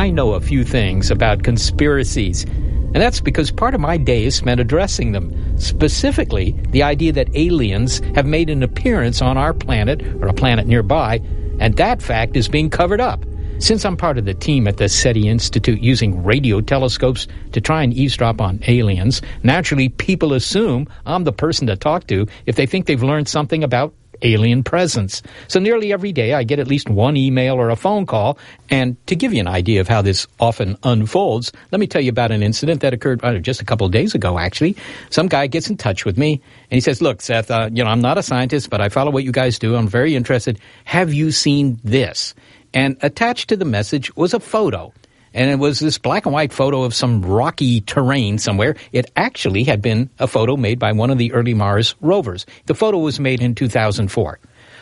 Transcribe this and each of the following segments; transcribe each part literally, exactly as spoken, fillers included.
I know a few things about conspiracies, and that's because part of my day is spent addressing them, specifically the idea that aliens have made an appearance on our planet or a planet nearby, and that fact is being covered up. Since I'm part of the team at the SETI Institute using radio telescopes to try and eavesdrop on aliens, naturally people assume I'm the person to talk to if they think they've learned something about alien presence. So nearly every day I get at least one email or a phone call, and to give you an idea of how this often unfolds, let me tell you about an incident that occurred uh, just a couple of days ago, actually. Some guy gets in touch with me, and he says, look, Seth, uh, you know, I'm not a scientist, but I follow what you guys do. I'm very interested. Have you seen this? And attached to the message was a photo. And it was this black and white photo of some rocky terrain somewhere. It actually had been a photo made by one of the early Mars rovers. The photo was made in two thousand four.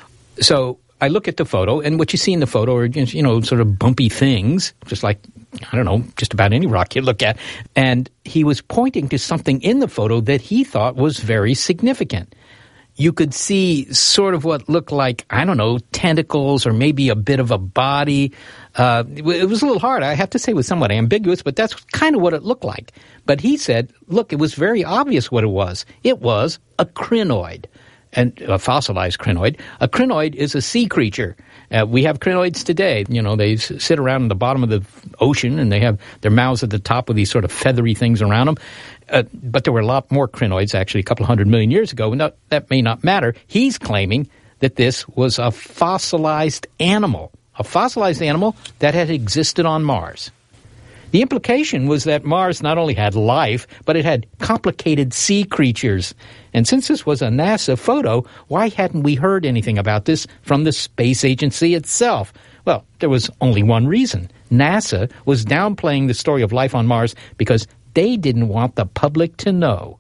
So I look at the photo, and what you see in the photo are, you know, sort of bumpy things, just like, I don't know, just about any rock you look at. And he was pointing to something in the photo that he thought was very significant. You could see sort of what looked like, I don't know, tentacles or maybe a bit of a body. Uh, it was a little hard. I have to say it was somewhat ambiguous, but that's kind of what it looked like. But he said, look, it was very obvious what it was. It was a crinoid, and a fossilized crinoid. A crinoid is a sea creature. Uh, we have crinoids today. You know, they s- sit around in the bottom of the ocean, and they have their mouths at the top with these sort of feathery things around them. Uh, but there were a lot more crinoids, actually, a couple of hundred million years ago. No, that may not matter. He's claiming that this was a fossilized animal, a fossilized animal that had existed on Mars. The implication was that Mars not only had life, but it had complicated sea creatures. And since this was a NASA photo, why hadn't we heard anything about this from the space agency itself? Well, there was only one reason. NASA was downplaying the story of life on Mars because they didn't want the public to know.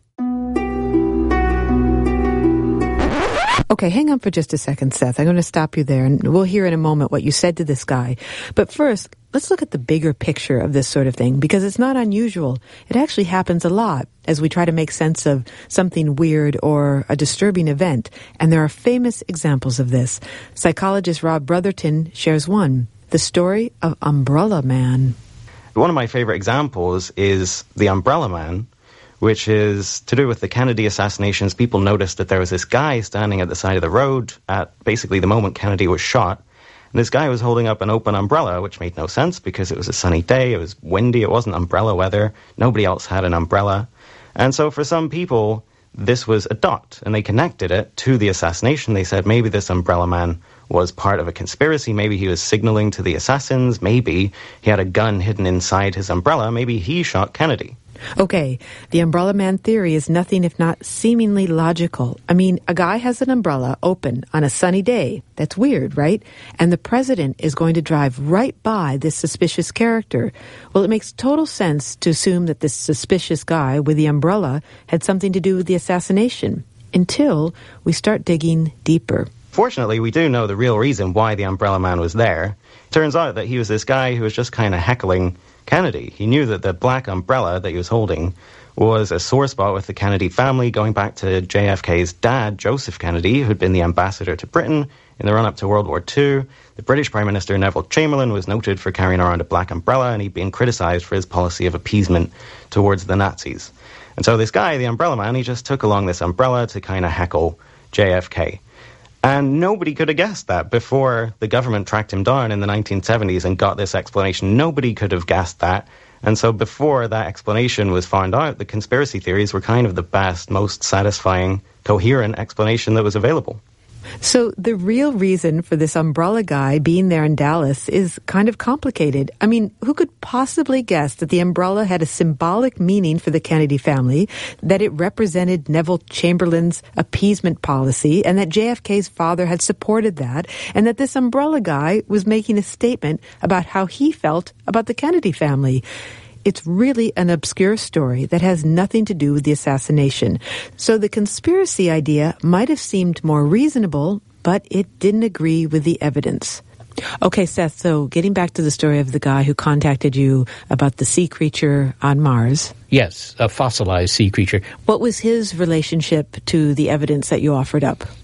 Okay, hang on for just a second, Seth. I'm going to stop you there, and we'll hear in a moment what you said to this guy. But first, let's look at the bigger picture of this sort of thing, because it's not unusual. It actually happens a lot as we try to make sense of something weird or a disturbing event, and there are famous examples of this. Psychologist Rob Brotherton shares one, the story of Umbrella Man. One of my favorite examples is the Umbrella Man, which is to do with the Kennedy assassinations. People noticed that there was this guy standing at the side of the road at basically the moment Kennedy was shot. And this guy was holding up an open umbrella, which made no sense because it was a sunny day, it was windy, it wasn't umbrella weather. Nobody else had an umbrella. And so for some people, this was a dot, and they connected it to the assassination. They said maybe this Umbrella Man was part of a conspiracy. Maybe he was signaling to the assassins. Maybe he had a gun hidden inside his umbrella. Maybe he shot Kennedy. Okay, the Umbrella Man theory is nothing if not seemingly logical. I mean, a guy has an umbrella open on a sunny day. That's weird, right? And the president is going to drive right by this suspicious character. Well, it makes total sense to assume that this suspicious guy with the umbrella had something to do with the assassination, until we start digging deeper. Fortunately, we do know the real reason why the Umbrella Man was there. Turns out that he was this guy who was just kind of heckling Kennedy. He knew that the black umbrella that he was holding was a sore spot with the Kennedy family, going back to J F K's dad, Joseph Kennedy, who'd been the ambassador to Britain in the run-up to World War Two. The British Prime Minister Neville Chamberlain was noted for carrying around a black umbrella, and he'd been criticised for his policy of appeasement towards the Nazis. And so this guy, the Umbrella Man, he just took along this umbrella to kind of heckle J F K. And nobody could have guessed that before the government tracked him down in the nineteen seventies and got this explanation. Nobody could have guessed that. And so before that explanation was found out, the conspiracy theories were kind of the best, most satisfying, coherent explanation that was available. So the real reason for this umbrella guy being there in Dallas is kind of complicated. I mean, who could possibly guess that the umbrella had a symbolic meaning for the Kennedy family, that it represented Neville Chamberlain's appeasement policy, and that J F K's father had supported that, and that this umbrella guy was making a statement about how he felt about the Kennedy family? It's really an obscure story that has nothing to do with the assassination. So the conspiracy idea might have seemed more reasonable, but it didn't agree with the evidence. Okay, Seth, so getting back to the story of the guy who contacted you about the sea creature on Mars. Yes, a fossilized sea creature. What was his relationship to the evidence that you offered up?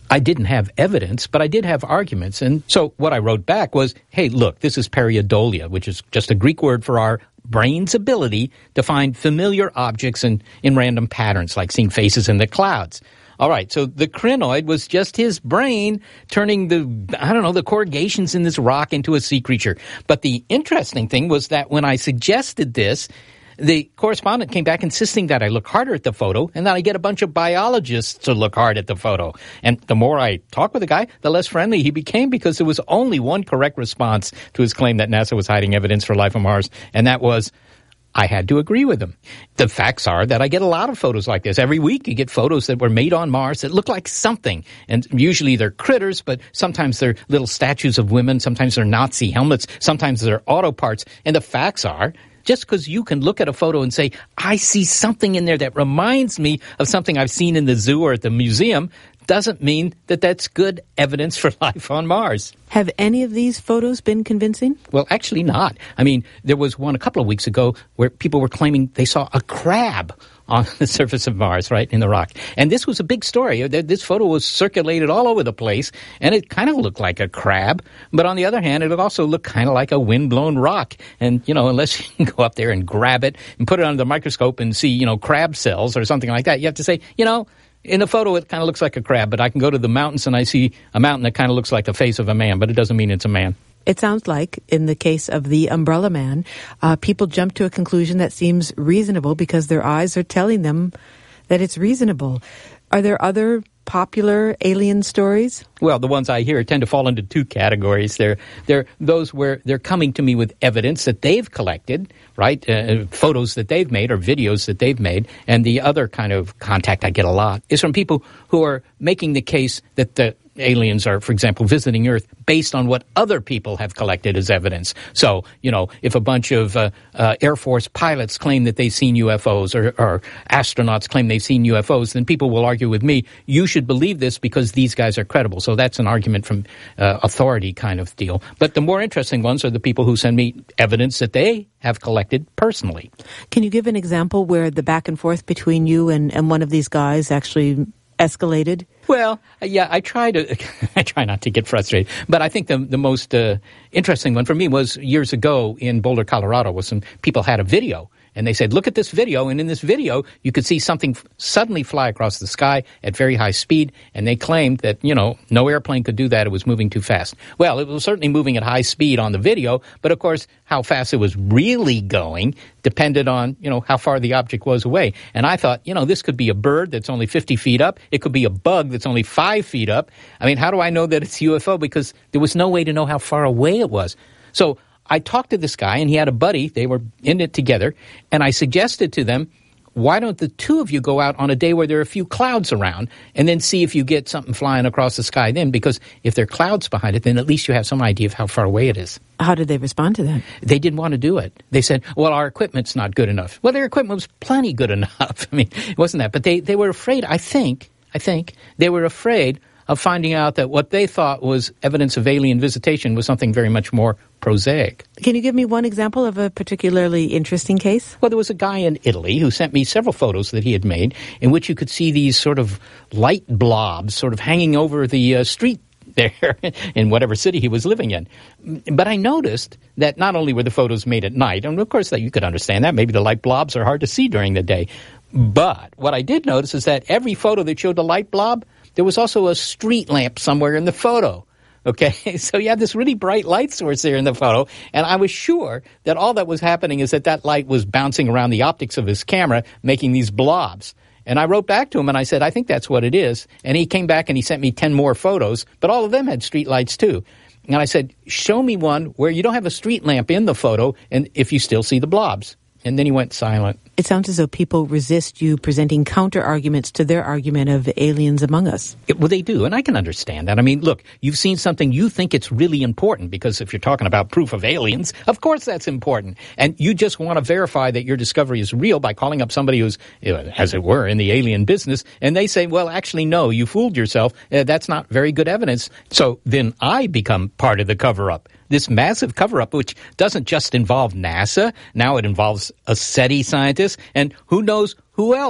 I didn't have evidence, but I did have arguments. And so what I wrote back was, hey, look, this is pareidolia, which is just a Greek word for our brain's ability to find familiar objects in, in random patterns, like seeing faces in the clouds. All right, so the crinoid was just his brain turning the, I don't know, the corrugations in this rock into a sea creature. But the interesting thing was that when I suggested this, the correspondent came back insisting that I look harder at the photo and that I get a bunch of biologists to look hard at the photo. And the more I talked with the guy, the less friendly he became, because there was only one correct response to his claim that NASA was hiding evidence for life on Mars, and that was, I had to agree with him. The facts are that I get a lot of photos like this. Every week you get photos that were made on Mars that look like something. And usually they're critters, but sometimes they're little statues of women. Sometimes they're Nazi helmets. Sometimes they're auto parts. And the facts are, just because you can look at a photo and say, I see something in there that reminds me of something I've seen in the zoo or at the museum, doesn't mean that that's good evidence for life on Mars. Have any of these photos been convincing? Well, actually not. I mean, there was one a couple of weeks ago where people were claiming they saw a crab on the surface of Mars, right, in the rock. And this was a big story. This photo was circulated all over the place, and it kind of looked like a crab. But on the other hand, it also looked kind of like a wind-blown rock. And, you know, unless you can go up there and grab it and put it under the microscope and see, you know, crab cells or something like that, you have to say, you know, in the photo, it kind of looks like a crab, but I can go to the mountains and I see a mountain that kind of looks like the face of a man, but it doesn't mean it's a man. It sounds like, in the case of the Umbrella Man, uh, people jump to a conclusion that seems reasonable because their eyes are telling them that it's reasonable. Are there other popular alien stories? Well, the ones I hear tend to fall into two categories. They're, they're those where they're coming to me with evidence that they've collected, right, uh, photos that they've made or videos that they've made. And the other kind of contact I get a lot is from people who are making the case that the aliens are, for example, visiting Earth based on what other people have collected as evidence. So, you know, if a bunch of uh, uh, Air Force pilots claim that they've seen U F Os or, or astronauts claim they've seen U F Os, then people will argue with me, you should believe this because these guys are credible. So that's an argument from uh, authority kind of deal. But the more interesting ones are the people who send me evidence that they have collected personally. Can you give an example where the back and forth between you and, and one of these guys actually escalated? Well, yeah, I try to. I try not to get frustrated, but I think the the most uh, interesting one for me was years ago in Boulder, Colorado, where some people had a video. And they said, look at this video. And in this video, you could see something f- suddenly fly across the sky at very high speed. And they claimed that, you know, no airplane could do that. It was moving too fast. Well, it was certainly moving at high speed on the video. But, of course, how fast it was really going depended on, you know, how far the object was away. And I thought, you know, this could be a bird that's only fifty feet up. It could be a bug that's only five feet up. I mean, how do I know that it's U F O? Because there was no way to know how far away it was. So I talked to this guy, and he had a buddy. They were in it together, and I suggested to them, why don't the two of you go out on a day where there are a few clouds around and then see if you get something flying across the sky then? Because if there are clouds behind it, then at least you have some idea of how far away it is. How did they respond to that? They didn't want to do it. They said, well, our equipment's not good enough. Well, their equipment was plenty good enough. I mean, it wasn't that. But they, they were afraid, I think, I think, they were afraid of finding out that what they thought was evidence of alien visitation was something very much more prosaic. Can you give me one example of a particularly interesting case? Well, there was a guy in Italy who sent me several photos that he had made in which you could see these sort of light blobs sort of hanging over the uh, street there in whatever city he was living in. But I noticed that not only were the photos made at night, and of course that you could understand that, maybe the light blobs are hard to see during the day, but what I did notice is that every photo that showed a light blob, there was also a street lamp somewhere in the photo. Okay, so you have this really bright light source there in the photo, and I was sure that all that was happening is that that light was bouncing around the optics of his camera, making these blobs. And I wrote back to him and I said, I think that's what it is. And he came back and he sent me ten more photos, but all of them had street lights too. And I said, show me one where you don't have a street lamp in the photo and if you still see the blobs. And then he went silent. It sounds as though people resist you presenting counter-arguments to their argument of aliens among us. It, well, they do, and I can understand that. I mean, look, you've seen something, you think it's really important, because if you're talking about proof of aliens, of course that's important. And you just want to verify that your discovery is real by calling up somebody who's, as it were, in the alien business, and they say, well, actually, no, you fooled yourself. Uh, that's not very good evidence. So then I become part of the cover-up. This massive cover-up, which doesn't just involve NASA, now it involves a SETI scientist, and who knows who else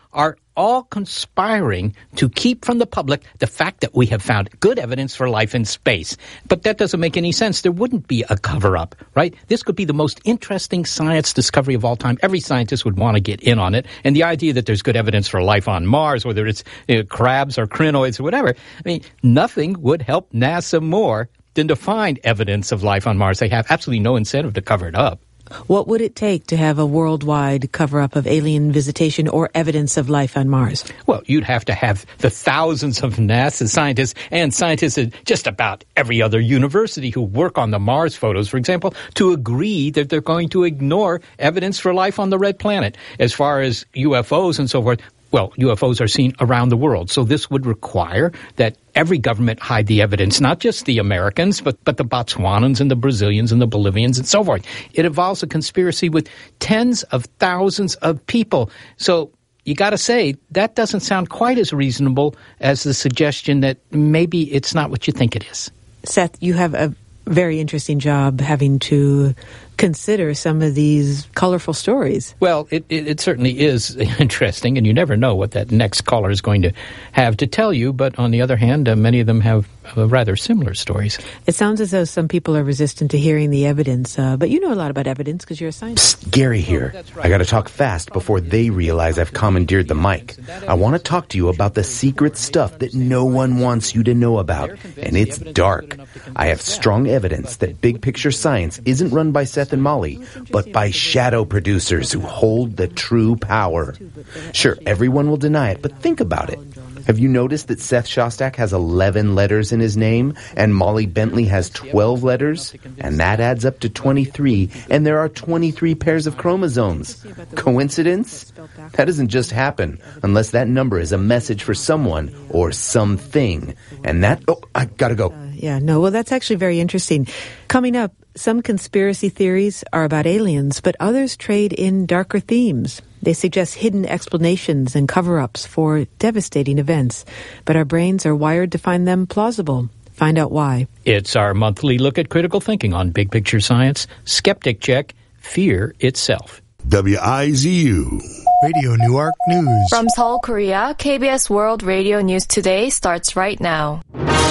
are all conspiring to keep from the public the fact that we have found good evidence for life in space. But that doesn't make any sense. There wouldn't be a cover-up, right? This could be the most interesting science discovery of all time. Every scientist would want to get in on it. And the idea that there's good evidence for life on Mars, whether it's you know, crabs or crinoids or whatever, I mean, nothing would help NASA more than to find evidence of life on Mars. They have absolutely no incentive to cover it up. What would it take to have a worldwide cover-up of alien visitation or evidence of life on Mars? Well, you'd have to have the thousands of NASA scientists and scientists at just about every other university who work on the Mars photos, for example, to agree that they're going to ignore evidence for life on the red planet. As far as U F Os and so forth, well, U F Os are seen around the world. So this would require that every government hide the evidence, not just the Americans, but, but the Botswanans and the Brazilians and the Bolivians and so forth. It involves a conspiracy with tens of thousands of people. So you got to say, that doesn't sound quite as reasonable as the suggestion that maybe it's not what you think it is. Seth, you have a very interesting job having to consider some of these colorful stories. Well, it, it, it certainly is interesting, and you never know what that next caller is going to have to tell you. But on the other hand, uh, many of them have uh, rather similar stories. It sounds as though some people are resistant to hearing the evidence, uh, but you know a lot about evidence because you're a scientist. Psst, Gary here. Oh, right. I got to talk fast before they realize I've commandeered the mic. I want to talk to you about the secret stuff that no one wants you to know about, and it's dark. I have strong evidence that big picture science isn't run by Seth and Molly, but by shadow producers who hold the true power. Sure, everyone will deny it, but think about it. Have you noticed that Seth Shostak has eleven letters in his name, and Molly Bentley has twelve letters? And that adds up to twenty-three, and there are twenty-three pairs of chromosomes. Coincidence? That doesn't just happen, unless that number is a message for someone or something. And that... Oh, I gotta go. Uh, yeah, no, well, that's actually very interesting. Coming up, some conspiracy theories are about aliens, but others trade in darker themes. They suggest hidden explanations and cover-ups for devastating events, but our brains are wired to find them plausible. Find out why. It's our monthly look at critical thinking on Big Picture Science. Skeptic Check, Fear Itself. W I Z U Radio Newark News. From Seoul, Korea, K B S World Radio News Today starts right now.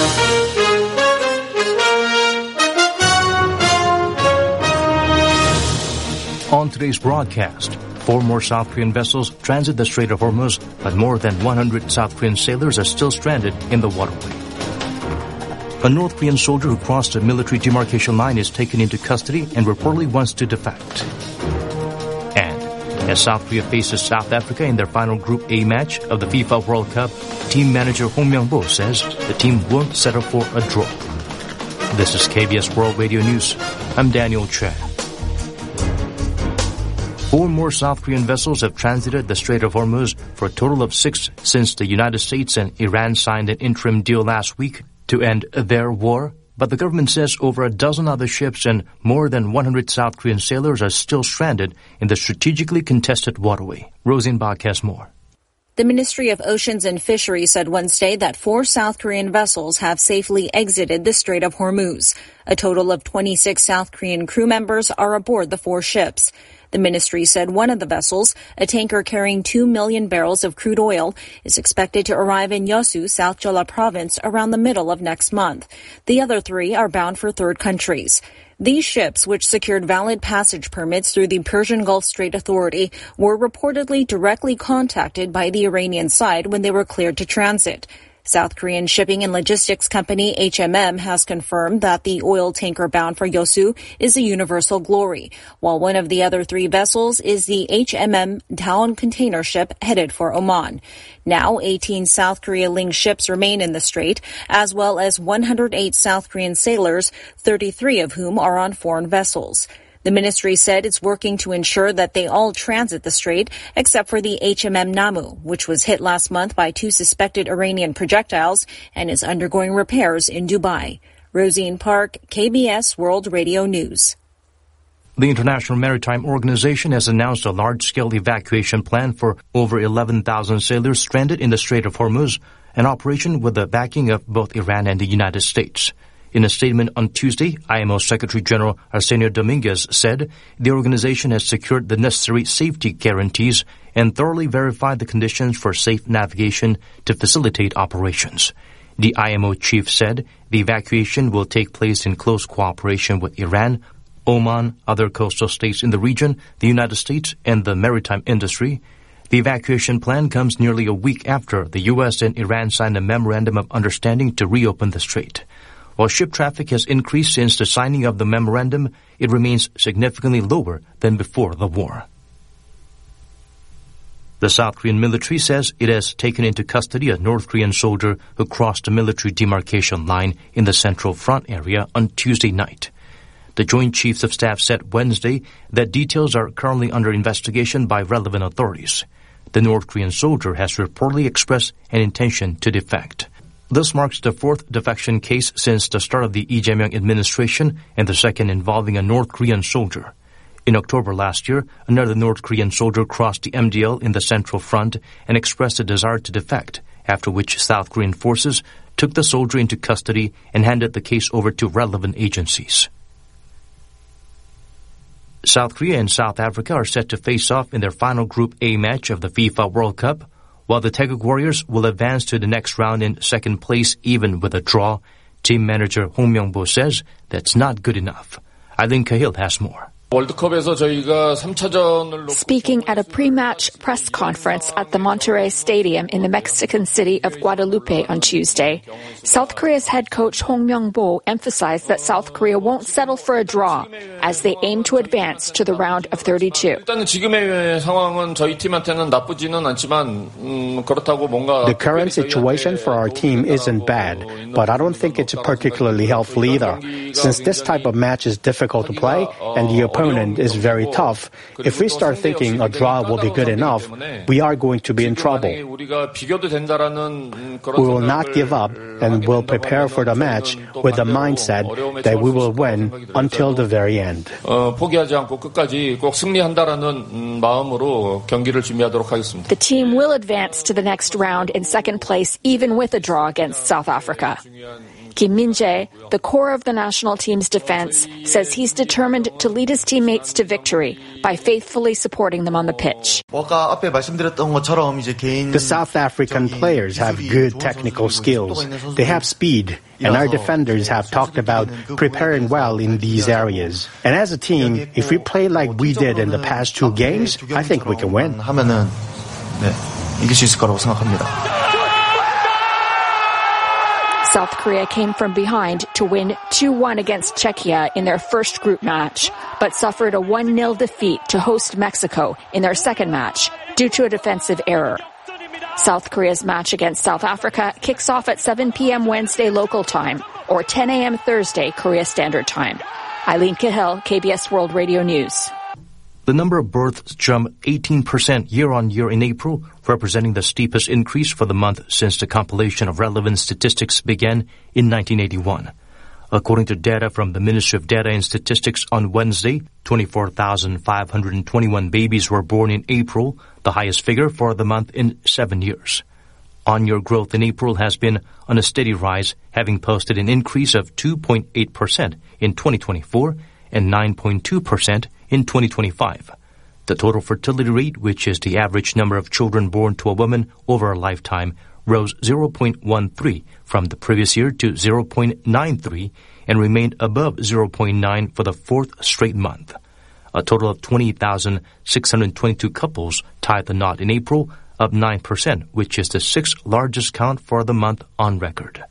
On today's broadcast, four more South Korean vessels transit the Strait of Hormuz, but more than one hundred South Korean sailors are still stranded in the waterway. A North Korean soldier who crossed a military demarcation line is taken into custody and reportedly wants to defect. And as South Korea faces South Africa in their final Group A match of the FIFA World Cup, team manager Hong Myung-bo says the team won't settle for a draw. This is K B S World Radio News. I'm Daniel Choi. Four more South Korean vessels have transited the Strait of Hormuz for a total of six since the United States and Iran signed an interim deal last week to end their war. But the government says over a dozen other ships and more than one hundred South Korean sailors are still stranded in the strategically contested waterway. Rosenbach has more. The Ministry of Oceans and Fisheries said Wednesday that four South Korean vessels have safely exited the Strait of Hormuz. A total of twenty-six South Korean crew members are aboard the four ships. The ministry said one of the vessels, a tanker carrying two million barrels of crude oil, is expected to arrive in Yeosu, South Jeolla Province, around the middle of next month. The other three are bound for third countries. These ships, which secured valid passage permits through the Persian Gulf Strait Authority, were reportedly directly contacted by the Iranian side when they were cleared to transit. South Korean shipping and logistics company H M M has confirmed that the oil tanker bound for Yeosu is the Universal Glory, while one of the other three vessels is the H M M Daewon container ship headed for Oman. Now, eighteen South Korea-linked ships remain in the strait, as well as one hundred eight South Korean sailors, thirty-three of whom are on foreign vessels. The ministry said it's working to ensure that they all transit the strait, except for the H M M Namu, which was hit last month by two suspected Iranian projectiles and is undergoing repairs in Dubai. Rosine Park, K B S World Radio News. The International Maritime Organization has announced a large-scale evacuation plan for over eleven thousand sailors stranded in the Strait of Hormuz, an operation with the backing of both Iran and the United States. In a statement on Tuesday, I M O Secretary General Arsenio Dominguez said the organization has secured the necessary safety guarantees and thoroughly verified the conditions for safe navigation to facilitate operations. The I M O chief said the evacuation will take place in close cooperation with Iran, Oman, other coastal states in the region, the United States, and the maritime industry. The evacuation plan comes nearly a week after the U S and Iran signed a memorandum of understanding to reopen the strait. While ship traffic has increased since the signing of the memorandum, it remains significantly lower than before the war. The South Korean military says it has taken into custody a North Korean soldier who crossed the military demarcation line in the Central Front area on Tuesday night. The Joint Chiefs of Staff said Wednesday that details are currently under investigation by relevant authorities. The North Korean soldier has reportedly expressed an intention to defect. This marks the fourth defection case since the start of the Lee Jae-myung administration and the second involving a North Korean soldier. In October last year, another North Korean soldier crossed the M D L in the Central Front and expressed a desire to defect, after which South Korean forces took the soldier into custody and handed the case over to relevant agencies. South Korea and South Africa are set to face off in their final Group A match of the FIFA World Cup, while the Taeguk Warriors will advance to the next round in second place even with a draw. Team manager Hong Myung-bo says that's not good enough. Eileen Cahill has more. Speaking at a pre-match press conference at the Monterrey Stadium in the Mexican city of Guadalupe on Tuesday, South Korea's head coach Hong Myung-bo emphasized that South Korea won't settle for a draw as they aim to advance to the round of thirty-two. The current situation for our team isn't bad, but I don't think it's particularly helpful either. Since this type of match is difficult to play and the opponent is very tough, if we start thinking a draw will be good enough, we are going to be in trouble. We will not give up and will prepare for the match with the mindset that we will win until the very end. The team will advance to the next round in second place even with a draw against South Africa. Kim Min-jae, the core of the national team's defense, says he's determined to lead his teammates to victory by faithfully supporting them on the pitch. The South African players have good technical skills. They have speed, and our defenders have talked about preparing well in these areas. And as a team, if we play like we did in the past two games, I think we can win. South Korea came from behind to win two one against Czechia in their first group match, but suffered a one nil defeat to host Mexico in their second match due to a defensive error. South Korea's match against South Africa kicks off at seven p.m. Wednesday local time or ten a.m. Thursday Korea Standard Time. Eileen Cahill, K B S World Radio News. The number of births jumped eighteen percent year-on-year in April, representing the steepest increase for the month since the compilation of relevant statistics began in nineteen eighty-one. According to data from the Ministry of Data and Statistics on Wednesday, twenty-four thousand five hundred twenty-one babies were born in April, the highest figure for the month in seven years. On-year growth in April has been on a steady rise, having posted an increase of two point eight percent in twenty twenty-four and nine point two percent in twenty twenty-five. The total fertility rate, which is the average number of children born to a woman over a lifetime, rose zero point one three from the previous year to zero point nine three and remained above zero point nine for the fourth straight month. A total of twenty thousand six hundred twenty-two couples tied the knot in April, up nine percent, which is the sixth largest count for the month on record.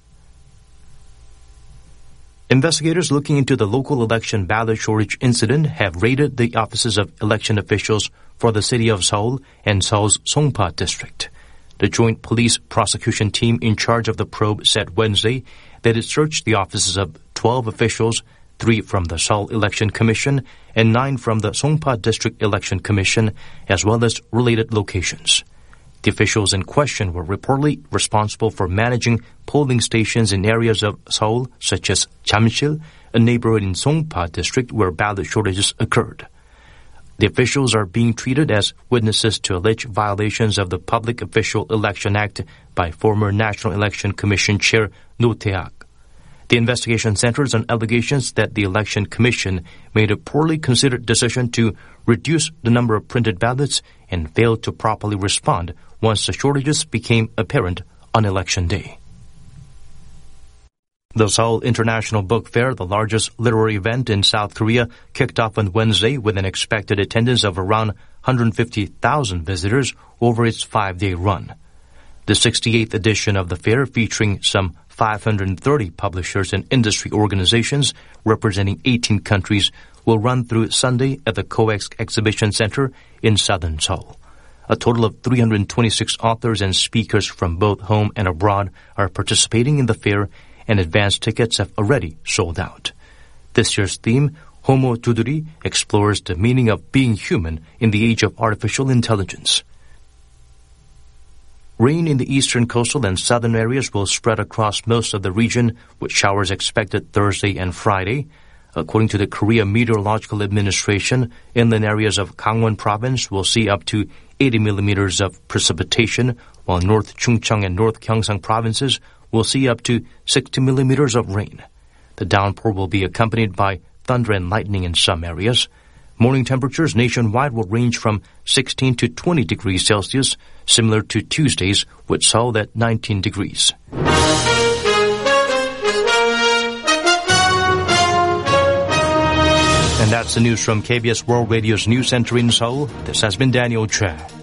Investigators looking into the local election ballot shortage incident have raided the offices of election officials for the city of Seoul and Seoul's Songpa district. The joint police prosecution team in charge of the probe said Wednesday that it searched the offices of twelve officials, three from the Seoul Election Commission and nine from the Songpa District Election Commission, as well as related locations. The officials in question were reportedly responsible for managing polling stations in areas of Seoul, such as Jamsil, a neighborhood in Songpa district where ballot shortages occurred. The officials are being treated as witnesses to alleged violations of the Public Official Election Act by former National Election Commission Chair No Tae-ak. The investigation centers on allegations that the Election Commission made a poorly considered decision to reduce the number of printed ballots and failed to properly respond once the shortages became apparent on Election Day. The Seoul International Book Fair, the largest literary event in South Korea, kicked off on Wednesday with an expected attendance of around one hundred fifty thousand visitors over its five-day run. The sixty-eighth edition of the fair, featuring some five hundred thirty publishers and industry organizations representing eighteen countries, will run through Sunday at the COEX Exhibition Center in southern Seoul. A total of three hundred twenty-six authors and speakers from both home and abroad are participating in the fair, and advance tickets have already sold out. This year's theme, Homo Duduri, explores the meaning of being human in the age of artificial intelligence. Rain in the eastern coastal and southern areas will spread across most of the region, with showers expected Thursday and Friday. According to the Korea Meteorological Administration, inland areas of Gangwon Province will see up to eighty millimeters of precipitation, while North Chungcheong and North Gyeongsang provinces will see up to sixty millimeters of rain. The downpour will be accompanied by thunder and lightning in some areas. Morning temperatures nationwide will range from sixteen to twenty degrees Celsius, similar to Tuesday's, with Seoul at nineteen degrees. And that's the news from K B S World Radio's News Center in Seoul. This has been Daniel Choi.